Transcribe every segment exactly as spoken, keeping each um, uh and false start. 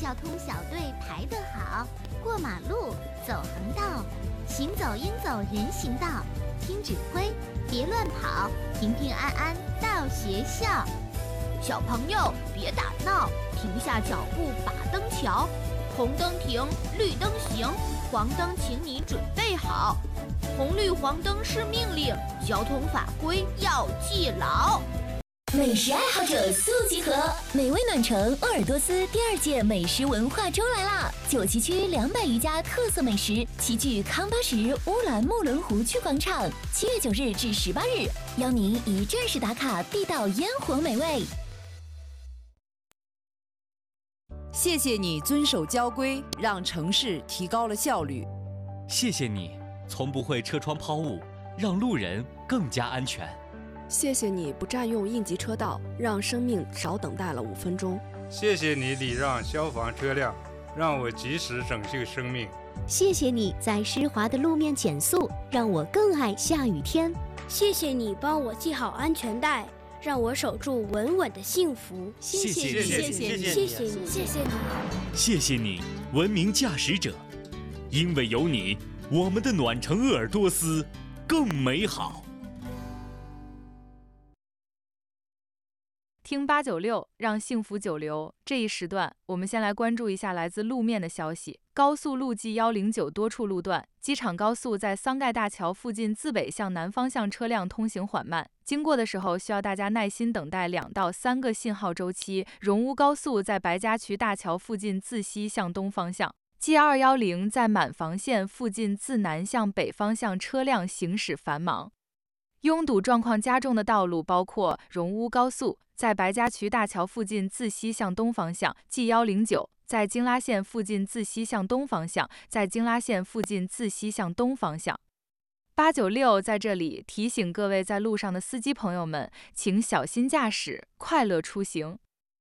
交通小队排得好，过马路走横道，行走应走人行道，听指挥别乱跑，平平安安到学校。小朋友别打闹，停下脚步把灯瞧，红灯停，绿灯行，黄灯请你准备好。红绿黄灯是命令，交通法规要记牢。 美食爱好者速集合，美味暖城鄂尔多斯第二届美食文化周来啦！九旗区两百余家特色美食齐聚康巴什乌兰木伦湖区广场，七月九日至十八日，邀您一站式打卡地道烟火美味。 谢谢你遵守交规，让城市提高了效率。 谢谢你从不会车窗抛物，让路人更加安全。 谢谢你不占用应急车道，让生命少等待了五分钟。 谢谢你礼让消防车辆，让我及时拯救生命。 谢谢你在湿滑的路面减速，让我更爱下雨天。 谢谢你帮我系好安全带，让我守住稳稳的幸福。 谢谢你， 谢谢你，谢谢你，谢谢你， 谢谢你，文明驾驶者。因为有你，我们的暖城鄂尔多斯更美好。 听八九六，让幸福久留。这一时段，我们先来关注一下来自路面的消息。高速路 G 一零九多处路段，机场高速在桑盖大桥附近自北向南方向车辆通行缓慢，经过的时候需要大家耐心等待两到三个信号周期。荣乌高速在白家渠大桥附近自西向东方向。G 二一零在满房线附近自南向北方向车辆行驶繁忙。拥堵状况加重的道路包括荣乌高速在白家渠大桥附近自西向东方向 G 一零九在京拉线附近自西向东方向，在京拉线附近自西向东方向。八九六在这里提醒各位在路上的司机朋友们，请小心驾驶，快乐出行。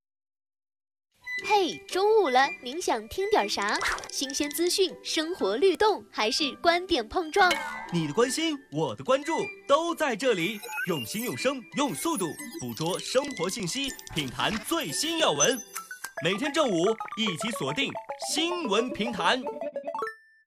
嘿，中午了，您想听点啥？新鲜资讯、生活律动，还是观点碰撞？ 你的关心，我的关注，都在这里。用心用声用速度捕捉生活信息，品谈最新要闻。每天正午一起锁定新闻评谈。